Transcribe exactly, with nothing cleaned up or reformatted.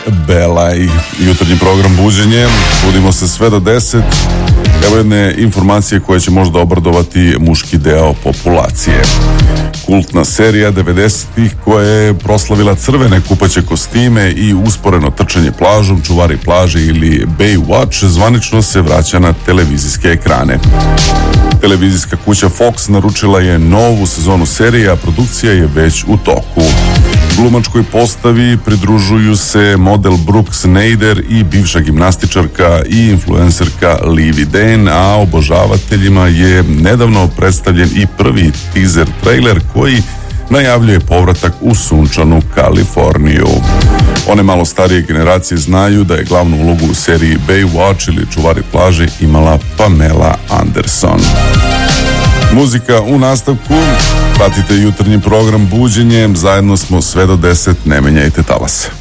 Bela i jutarnji program Buđenje. Budimo se sve do deset. Evo jedne informacije koje će možda obradovati muški deo populacije. Kultna serija devedesetih koja je proslavila crvene kupaće kostime i usporeno trčanje plažom, Čuvari plaže ili Baywatch zvanično se vraća na televizijske ekrane. Televizijska kuća Fox naručila je novu sezonu serije, a produkcija je već u toku. Glumačkoj postavi pridružuju se model Brooke Snyder i bivša gimnastičarka i influencerka Livy Dane, a obožavateljima je nedavno predstavljen i prvi teaser trailer koji najavljuje povratak u sunčanu Kaliforniju. One malo starije generacije znaju da je glavnu ulogu u seriji Baywatch ili Čuvari plaže imala Pamela Anderson. Muzika u nastavku, pratite jutarnji program Buđenje, zajedno smo sve do deset, ne menjajte talase.